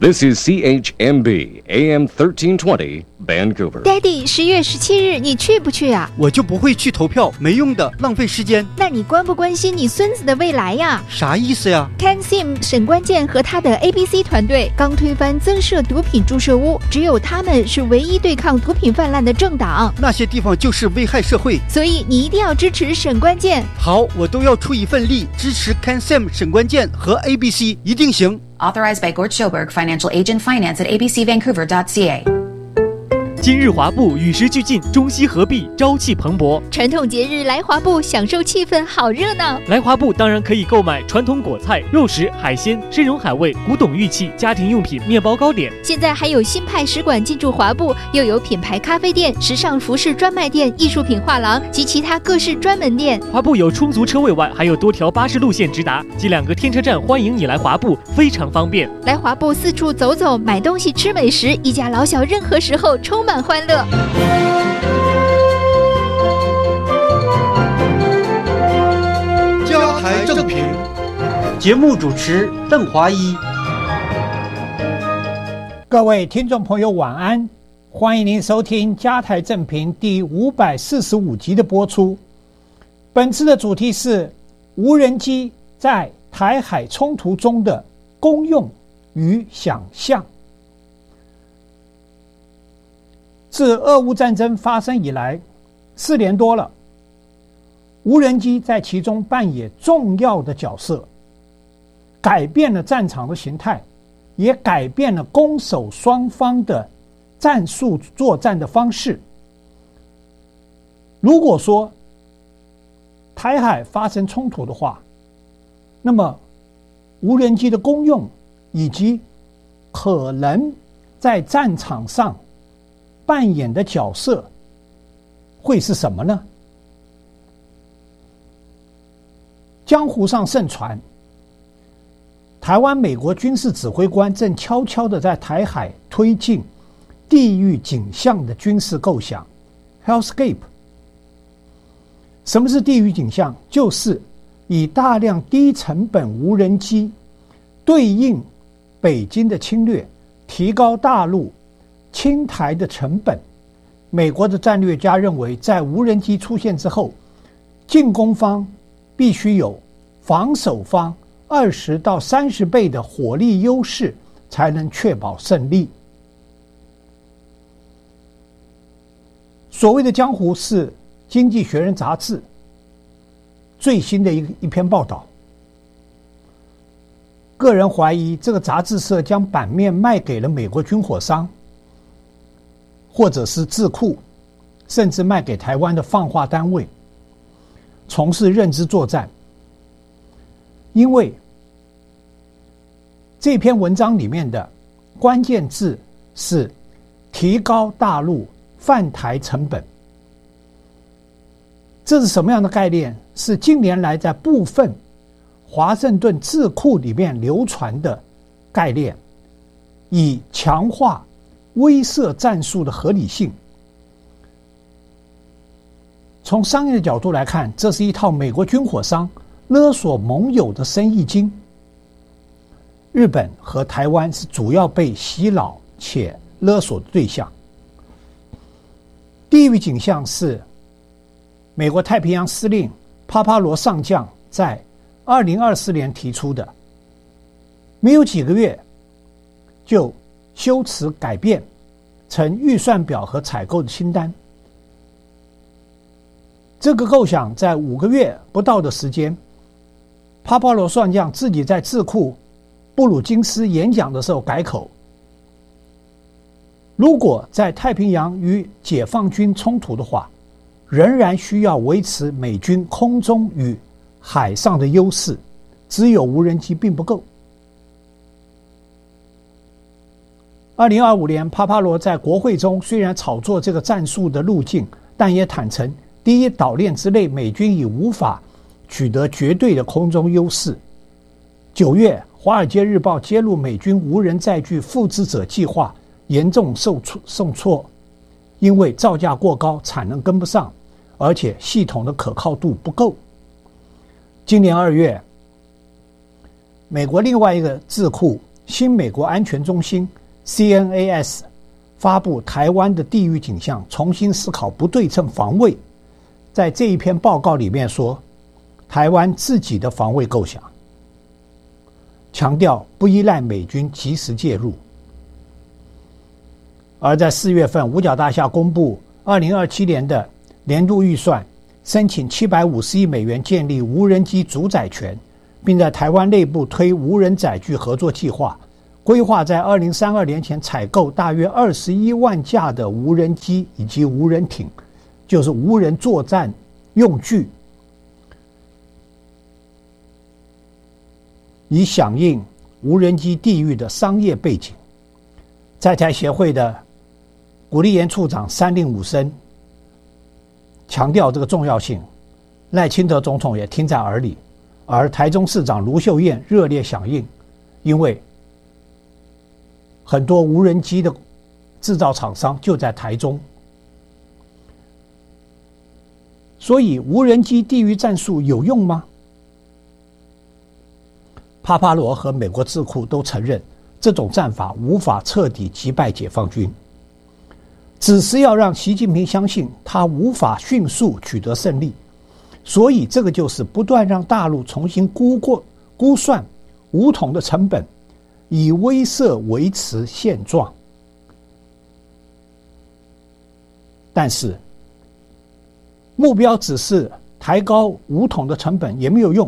This is CHMB AM 1320 Vancouver. Daddy， 10月17日你去不去啊？ 我就不会去投票，没用的，浪费时间。 那你关不关心你孙子的未来呀？ 啥意思呀？ CanSim 沈关键和他的 ABC 团队刚推翻增设毒品注射屋，只有他们是唯一对抗毒品泛滥的政党。 那些地方就是危害社会， 所以你一定要支持沈关键。 好，我都要出一份力支持 CanSim 沈关键和 ABC， 一定行。 Authorized by Gord Schoberg, Financial Agent Finance at abcvancouver.ca. 今日华埠与时俱进，中西合璧，朝气蓬勃。 传统节日来华埠，享受气氛，好热闹。 来华埠当然可以购买传统果菜、肉食、海鲜、参茸海味、古董玉器、家庭用品、面包糕点。 现在还有新派使馆进驻华埠，又有品牌咖啡店、时尚服饰专卖店、艺术品画廊及其他各式专门店。 华埠有充足车位外，还有多条巴士路线直达，及2个天车站，欢迎你来华埠，非常方便。 来华埠四处走走，买东西吃美食，一家老小任何时候充满欢乐。 家台正平，节目主持邓华一。 各位听众朋友晚安，欢迎您收听家台正平第545集的播出。本次的主题是无人机在台海冲突中的功用与想象。自俄乌战争发生以来4年多了，无人机在其中扮演重要的角色，改变了战场的形态，也改变了攻守双方的战术作战的方式。如果说台海发生冲突的话，那么无人机的功用以及可能在战场上扮演的角色会是什么呢？江湖上盛传，台湾美国军事指挥官正悄悄地在台海推进地狱景象的军事构想 Hellscape。 什么是地狱景象？就是以大量低成本无人机对应北京的侵略，提高大陆侵台的成本。美国的战略家认为，在无人机出现之后，进攻方必须有防守方20到30倍的火力优势，才能确保胜利。所谓的江湖是《经济学人》杂志最新的一篇报道。个人怀疑这个杂志社将版面卖给了美国军火商，或者是智库，甚至卖给台湾的放话单位，从事认知作战。因为这篇文章里面的关键字是提高大陆犯台成本。这是什么样的概念？是近年来在部分华盛顿智库里面流传的概念，以强化威慑战术的合理性。从商业的角度来看，这是一套美国军火商勒索盟友的生意经。日本和台湾是主要被洗脑且勒索的对象。地狱景象是美国太平洋司令帕帕罗上将在2024年提出的，没有几个月就修辞改变成预算表和采购的清单。这个构想在5个月不到的时间，帕帕罗上将自己在智库布鲁金斯演讲的时候改口。如果在太平洋与解放军冲突的话，仍然需要维持美军空中与海上的优势，只有无人机并不够。2025年，帕帕罗在国会中虽然炒作这个战术的路径，但也坦诚第一岛链之内美军已无法取得绝对的空中优势。9月，《华尔街日报》揭露美军无人载具复制者计划严重受挫，因为造价过高，产能跟不上，而且系统的可靠度不够。今年2月，美国另外一个智库新美国安全中心 CNAS 发布台湾的地域景象，重新思考不对称防卫。在这一篇报告里面说，台湾自己的防卫构想，强调不依赖美军及时介入。而在4月份，五角大厦公布2027年的年度预算，申请750亿美元建立无人机主宰权，并在台湾内部推无人载具合作计划，规划在2032年前采购大约21万架的无人机以及无人艇，就是无人作战用具，以响应无人机地域的商业背景。在台协会的古立言处长3令5声强调这个重要性，赖清德总统也听在耳里，而台中市长卢秀燕热烈响应，因为很多无人机的制造厂商就在台中，所以无人机地域战术有用吗？帕帕罗和美国智库都承认，这种战法无法彻底击败解放军，只是要让习近平相信他无法迅速取得胜利，所以这个就是不断让大陆重新估算武统的成本，以威慑维持现状。但是目标只是抬高武统的成本也没有用，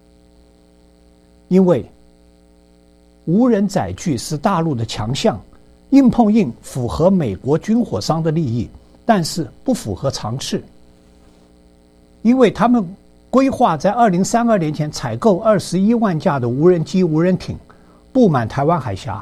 因为无人载具是大陆的强项，硬碰硬符合美国军火商的利益，但是不符合常识，因为他们规划在2032年前采购21万架的无人机无人艇布满台湾海峡。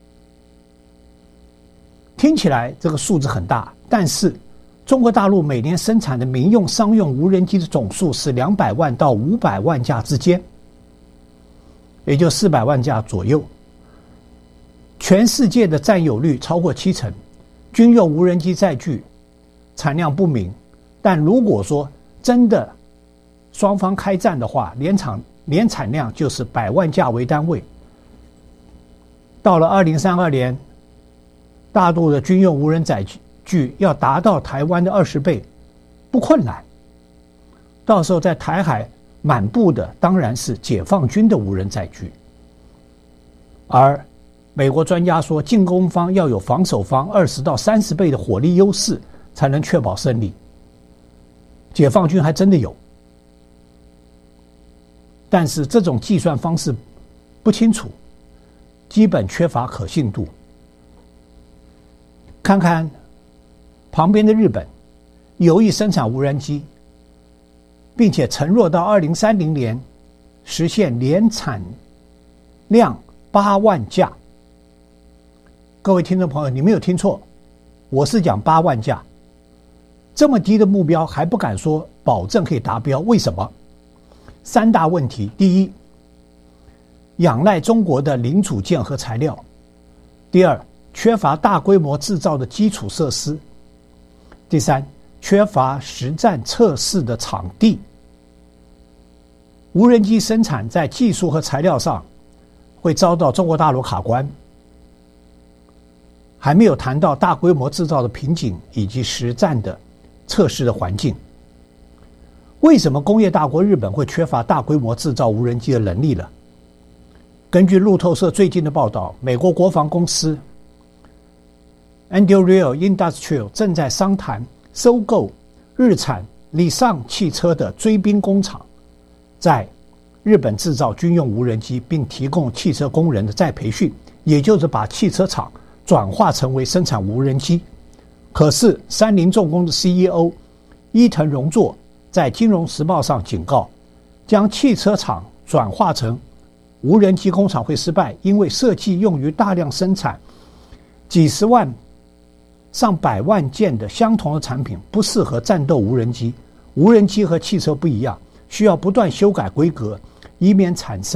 听起来这个数字很大，但是中国大陆每年生产的民用商用无人机的总数是200万到500万架之间，也就400万架左右。全世界的占有率超过70%，军用无人机载具产量不明，但如果说真的双方开战的话，年产量就是100万架为单位。到了2032年，大陆的军用无人载具要达到台湾的20倍，不困难。到时候在台海满布的当然是解放军的无人载具，而美国专家说，进攻方要有防守方20到30倍的火力优势，才能确保胜利。解放军还真的有，但是这种计算方式不清楚，基本缺乏可信度。看看旁边的日本，有意生产无人机，并且承诺到2030年实现年产量8万架。各位听众朋友，你没有听错，我是讲8万架。这么低的目标还不敢说保证可以达标，为什么？3大问题。第一，仰赖中国的零组件和材料；第二，缺乏大规模制造的基础设施；第三，缺乏实战测试的场地。无人机生产在技术和材料上会遭到中国大陆卡关，还没有谈到大规模制造的瓶颈以及实战的测试的环境。为什么工业大国日本会缺乏大规模制造无人机的能力呢？根据路透社最近的报道，美国国防公司 Anduril Industrial 正在商谈收购日产理尚汽车的追兵工厂，在日本制造军用无人机，并提供汽车工人的再培训，也就是把汽车厂转化成为生产无人机。可是三菱重工的 CEO 伊藤荣作在《金融时报》上警告，将汽车厂转化成无人机工厂会失败，因为设计用于大量生产几十万上百万件的相同的产品，不适合战斗无人机。无人机和汽车不一样，需要不断修改规格，以免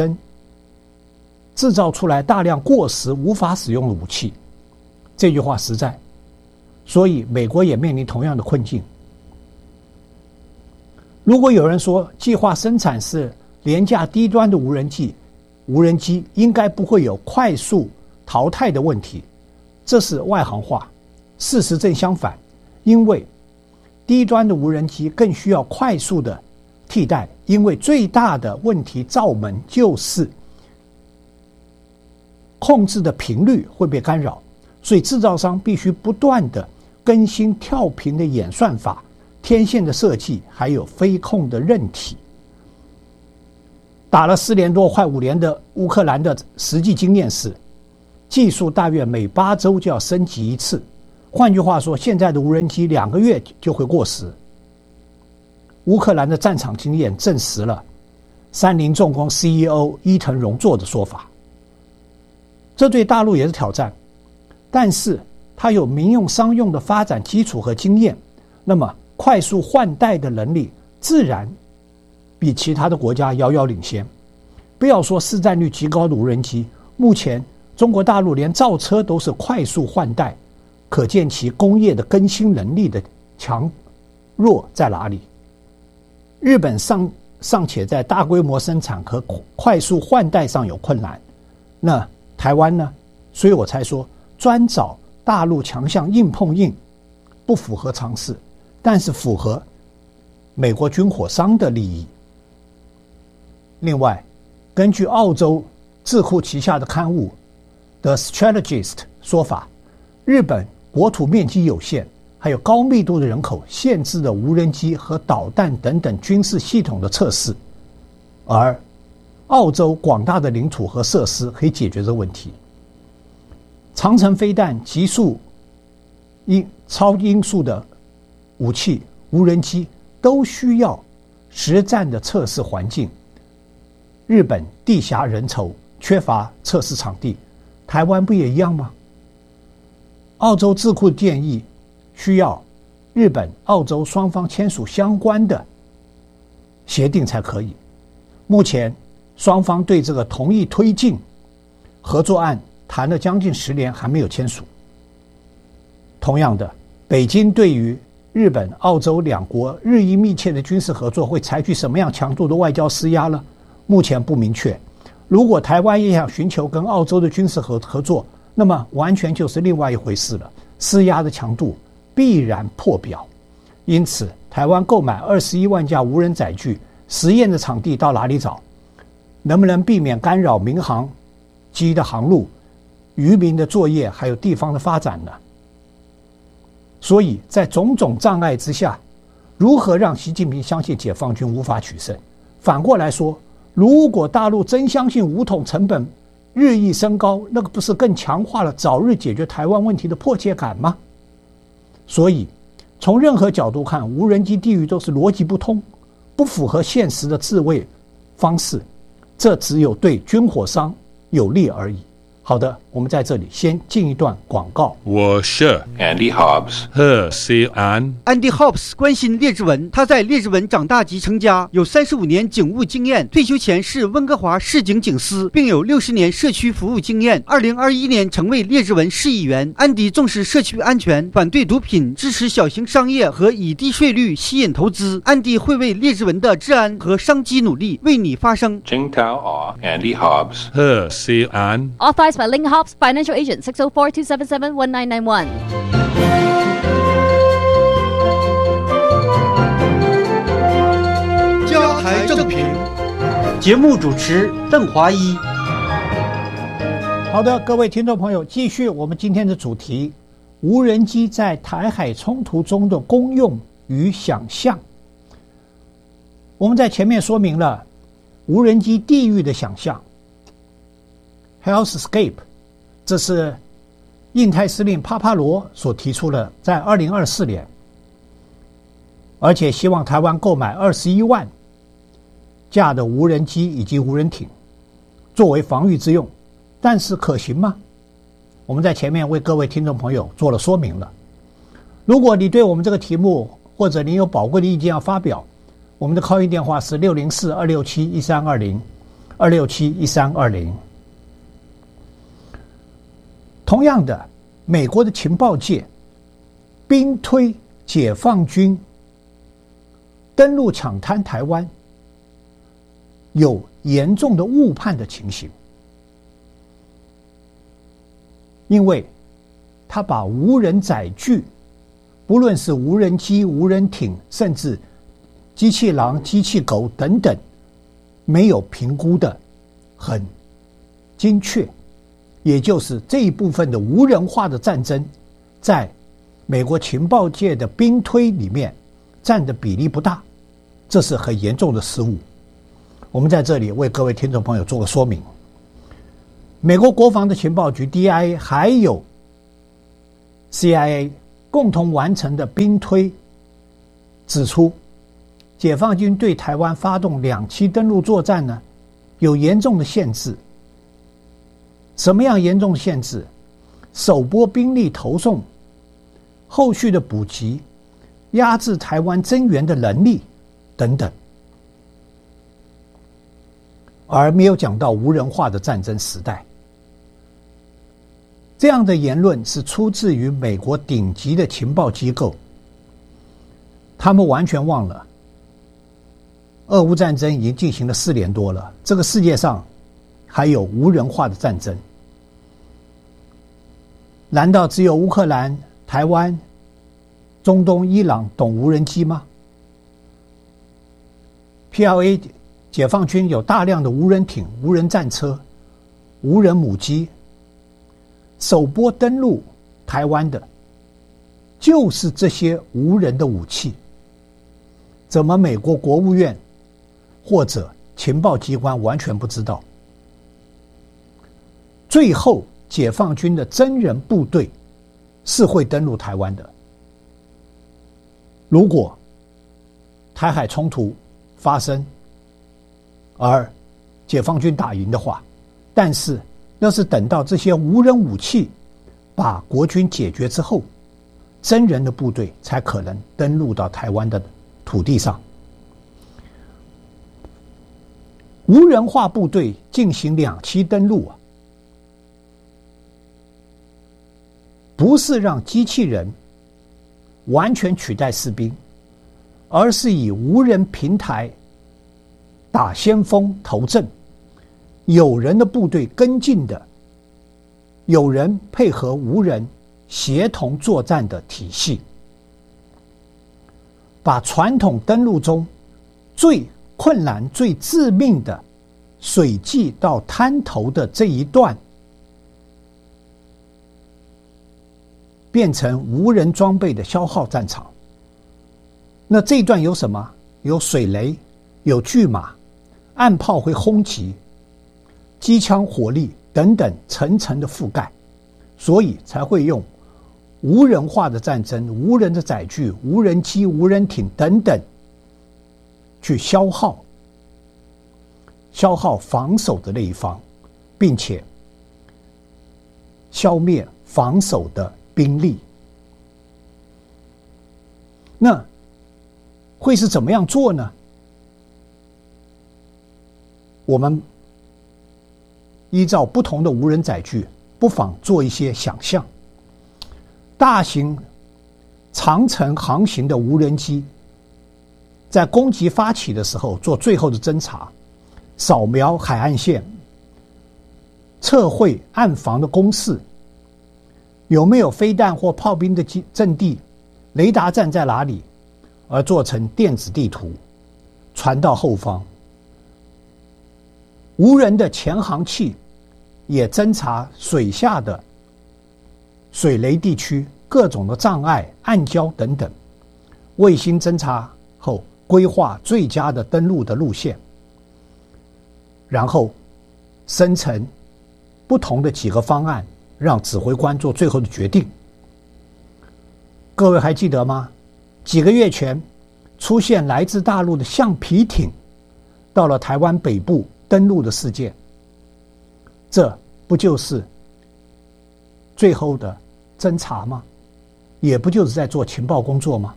制造出来大量过时无法使用的武器。这句话实在，所以美国也面临同样的困境。如果有人说计划生产是廉价低端的无人机， 无人机应该不会有快速淘汰的问题，这是外行话。事实正相反，因为低端的无人机更需要快速的替代，因为最大的问题罩门就是控制的频率会被干扰，所以制造商必须不断的更新跳频的演算法、天线的设计，还有飞控的韧体。打了4年多快5年的乌克兰的实际经验是，技术大约每8周就要升级一次。换句话说，现在的无人机2个月就会过时。乌克兰的战场经验证实了三菱重工 CEO 伊藤荣作的说法。这对大陆也是挑战，但是它有民用商用的发展基础和经验，那么快速换代的能力自然比其他的国家遥遥领先。不要说市占率极高的无人机，目前中国大陆连造车都是快速换代，可见其工业的更新能力的强弱在哪里。日本尚且在大规模生产和快速换代上有困难，那台湾呢？所以我才说专找大陆强项硬碰硬不符合常识，但是符合美国军火商的利益。另外，根据澳洲智库旗下的刊物 The Strategist 说法，日本国土面积有限，还有高密度的人口，限制了无人机和导弹等等军事系统的测试，而澳洲广大的领土和设施可以解决这个问题。长程飞弹、极速超音速的武器、无人机都需要实战的测试环境。日本地狭人稠，缺乏测试场地，台湾不也一样吗？澳洲智库建议需要日本、澳洲双方签署相关的协定才可以。目前双方对这个同意推进合作案谈了将近10年，还没有签署。同样的，北京对于日本、澳洲两国日益密切的军事合作会采取什么样强度的外交施压呢？目前不明确。如果台湾也想寻求跟澳洲的军事合作，那么完全就是另外一回事了，施压的强度必然破表。因此，台湾购买21万架无人载具，实验的场地到哪里找？能不能避免干扰民航机的航路、渔民的作业，还有地方的发展呢？所以在种种障碍之下，如何让习近平相信解放军无法取胜？反过来说，如果大陆真相信武统成本日益升高，那个不是更强化了早日解决台湾问题的迫切感吗？所以从任何角度看，无人机地狱都是逻辑不通，不符合现实的自卫方式，这只有对军火商有利而已。好的，我们在这里先进一段广告。 我是 Andy Hobbs 何西安。 Andy Hobbs 关心列治文，他在列治文长大及成家，有35年警务经验，退休前是温哥华市警警司，并有60年社区服务经验。2021年成为列治文市议员。安迪重视社区安全，反对毒品，支持小型商业和以低税率吸引投资。安迪会为列治文的治安和商机努力，为你发声。 Jingtao Andy Hobbs 何西安。 Authorized by Ling Hobbs Financial Agent 604-277-1991. 加台正评，节目主持邓华一。 好的，各位听众朋友，继续我们今天的主题：无人机在台海冲突中的功用与想象。我们在前面说明了无人机地狱的想象 Hellscape， 这是印太司令帕帕罗所提出的，在2024年，而且希望台湾购买21万架的无人机以及无人艇作为防御之用，但是可行吗？我们在前面为各位听众朋友做了说明了。如果你对我们这个题目或者你有宝贵的意见要发表，我们的 call in 电话是604-267-1320 267-1320。同样的，美国的情报界兵推解放军登陆抢滩台湾，有严重的误判的情形。 因为他把无人载具，不论是无人机、无人艇，甚至机器狼、机器狗等等，没有评估的很精确，也就是这一部分的无人化的战争，在美国情报界的兵推里面占的比例不大，这是很严重的失误。我们在这里为各位听众朋友做个说明。美国国防的情报局 DIA 还有 CIA 共同完成的兵推指出，解放军对台湾发动2栖登陆作战呢，有严重的限制。什么样严重的限制？首波兵力投送，后续的补给，压制台湾增援的能力等等，而没有讲到无人化的战争时代。这样的言论是出自于美国顶级的情报机构，他们完全忘了俄乌战争已经进行了4年多了，这个世界上还有无人化的战争。难道只有乌克兰、台湾、中东、伊朗懂无人机吗？ PLA 解放军有大量的无人艇、无人战车、无人母机，首波登陆台湾的就是这些无人的武器。怎么美国国务院或者情报机关完全不知道？最后解放军的真人部队是会登陆台湾的。如果台海冲突发生而解放军打赢的话，但是要是等到这些无人武器把国军解决之后，真人的部队才可能登陆到台湾的土地上。无人化部队进行2栖登陆啊，不是让机器人完全取代士兵，而是以无人平台打先锋头阵，有人的部队跟进的，有人配合无人协同作战的体系，把传统登陆中最困难、最致命的水际到滩头的这一段变成无人装备的消耗战场。那这一段有什么？有水雷，有巨马，岸炮会轰击，机枪火力等等层层的覆盖，所以才会用无人化的战争、无人的载具、无人机、无人艇等等去消耗防守的那一方，并且消灭防守的兵力。那会是怎么样做呢？我们依照不同的无人载具，不妨做一些想象。大型长程航行的无人机在攻击发起的时候做最后的侦察，扫描海岸线，测绘岸防的工事，有没有飞弹或炮兵的阵地，雷达站在哪里，而做成电子地图传到后方。无人的潜航器也侦察水下的水雷地区各种的障碍、暗礁等等，卫星侦察后规划最佳的登陆的路线，然后生成不同的几个方案，让指挥官做最后的决定。各位还记得吗？几个月前出现来自大陆的橡皮艇到了台湾北部登陆的事件，这不就是最后的侦查吗？也不就是在做情报工作吗？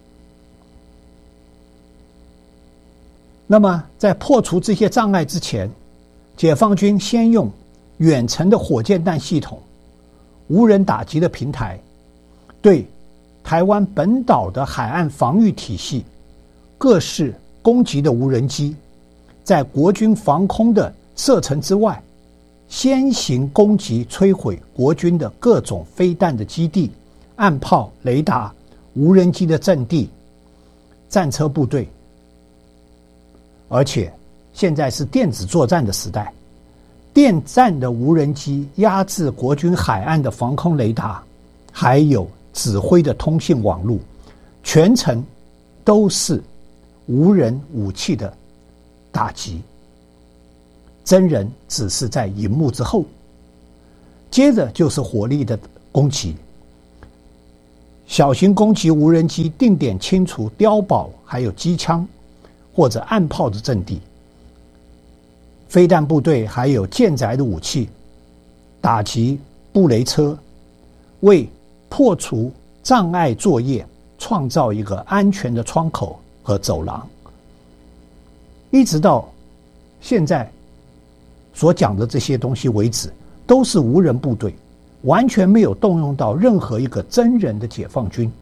那么在破除这些障碍之前，解放军先用远程的火箭弹系统、无人打击的平台，对台湾本岛的海岸防御体系、各式攻击的无人机，在国军防空的射程之外先行攻击摧毁国军的各种飞弹的基地、岸炮、雷达、无人机的阵地、战车部队，而且现在是电子作战的时代，电战的无人机压制国军海岸的防空雷达，还有指挥的通信网络，全程都是无人武器的打击，真人只是在荧幕之后。接着就是火力的攻击，小型攻击无人机定点清除碉堡还有机枪或者岸炮的阵地，飞弹部队还有舰载的武器打击布雷车，为破除障碍作业创造一个安全的窗口和走廊。一直到现在所讲的这些东西为止，都是无人部队，完全没有动用到任何一个真人的解放军。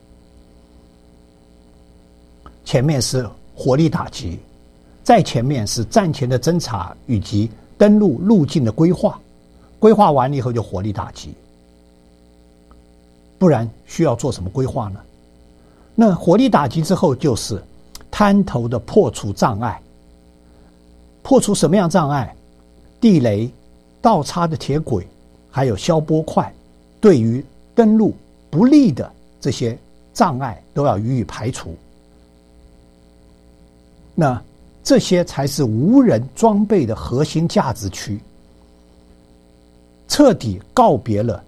前面是火力打击，再前面是战前的侦察以及登陆路径的规划，规划完了以后就火力打击，不然需要做什么规划呢？那火力打击之后就是滩头的破除障碍。破除什么样障碍？地雷、倒插的铁轨还有消波块，对于登陆不利的这些障碍都要予以排除。那这些才是无人装备的核心价值区，彻底告别了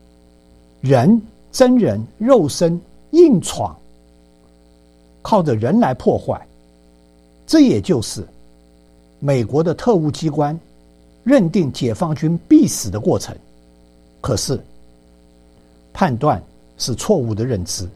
真人肉身硬闯，靠着人来破坏。这也就是美国的特务机关认定解放军必死的过程，可是判断是错误的认知。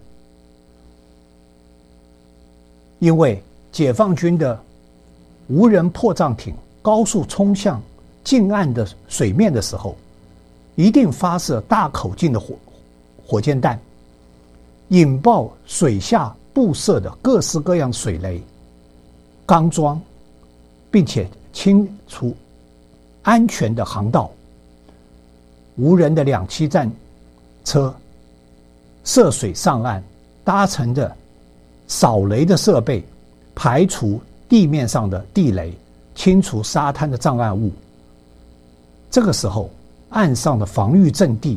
因为解放军的无人迫降艇高速冲向近岸的水面的时候，一定发射大口径的火箭弹，引爆水下布设的各式各样水雷、钢桩，并且清除安全的航道。无人的两栖战车涉水上岸，搭乘的扫雷的设备，排除地面上的地雷，清除沙滩的障碍物。这个时候，岸上的防御阵地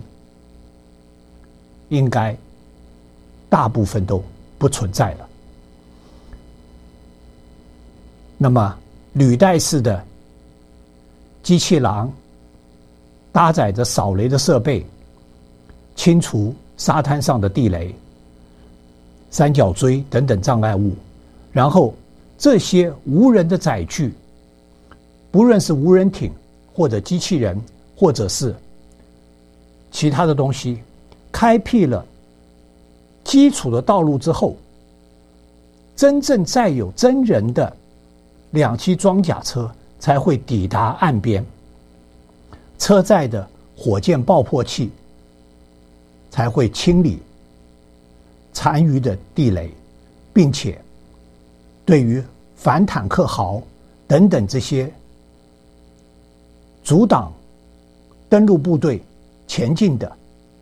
应该大部分都不存在了。那么履带式的机器狼搭载着扫雷的设备，清除沙滩上的地雷、三角锥等等障碍物，然后这些无人的载具，不论是无人艇或者机器人或者是其他的东西，开辟了基础的道路之后，真正载有真人的两栖装甲车才会抵达岸边，车载的火箭爆破器才会清理残余的地雷，并且对于反坦克壕等等这些阻挡登陆部队前进的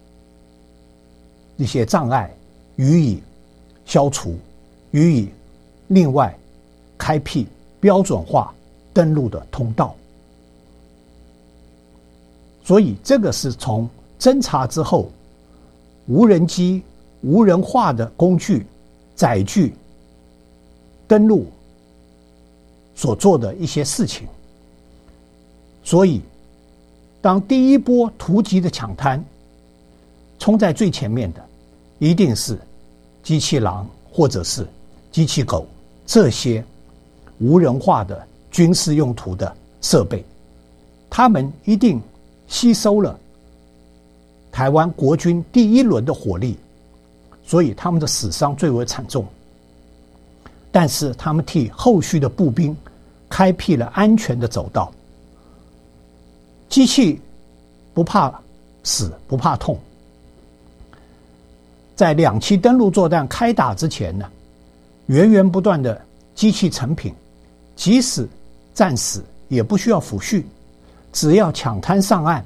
一些障碍予以消除，予以另外开辟标准化登陆的通道。所以这个是从侦察之后，无人机、无人化的工具、载具登陆所做的一些事情。所以当第一波突击的抢滩，冲在最前面的一定是机器狼或者是机器狗这些无人化的军事用途的设备，他们一定吸收了台湾国军第一轮的火力，所以他们的死伤最为惨重。但是他们替后续的步兵开辟了安全的走道。机器不怕死，不怕痛。在两栖登陆作战开打之前呢，源源不断的机器成品，即使战死也不需要抚恤， 只要抢滩上岸，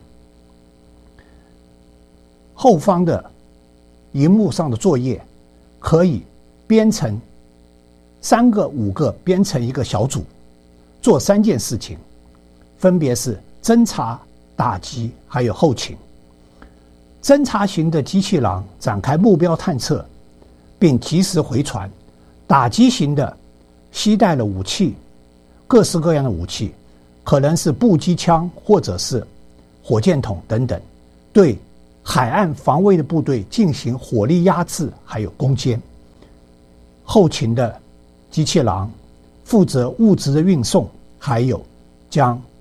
后方的荧幕上的作业可以编成3个、5个，编成一个小组，做3件事情，分别是侦察、打击还有后勤。侦察型的机器狼展开目标探测并及时回传，打击型的携带了武器，各式各样的武器，可能是步机枪或者是火箭筒等等，对海岸防卫的部队进行火力压制还有攻坚。后勤的机器狼负责物资的运送，还有将